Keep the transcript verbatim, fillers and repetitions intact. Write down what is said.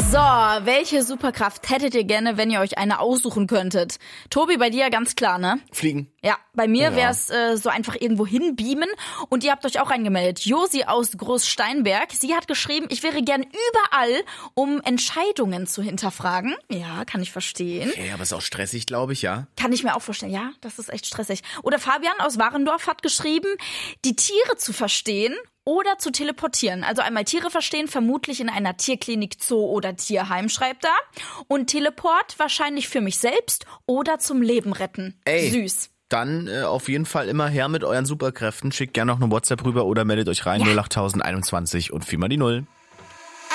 So, welche Superkraft hättet ihr gerne, wenn ihr euch eine aussuchen könntet? Tobi, bei dir ganz klar, ne? Fliegen. Ja, bei mir Ja. wäre es äh, so einfach irgendwo hinbeamen. Und ihr habt euch auch eingemeldet. Josi aus Großsteinberg, sie hat geschrieben, ich wäre gern überall, um Entscheidungen zu hinterfragen. Ja, kann ich verstehen. Okay, aber ist auch stressig, glaube ich, ja. Kann ich mir auch vorstellen. Ja, das ist echt stressig. Oder Fabian aus Warendorf hat geschrieben, die Tiere zu verstehen oder zu teleportieren. Also einmal Tiere verstehen, vermutlich in einer Tierklinik, Zoo oder Tierheim, schreibt er. Und Teleport wahrscheinlich für mich selbst oder zum Leben retten. Ey. Süß. Dann äh, auf jeden Fall immer her mit euren Superkräften. Schickt gerne noch eine WhatsApp rüber oder meldet euch rein. Ja. null acht tausend einundzwanzig und viermal die Null.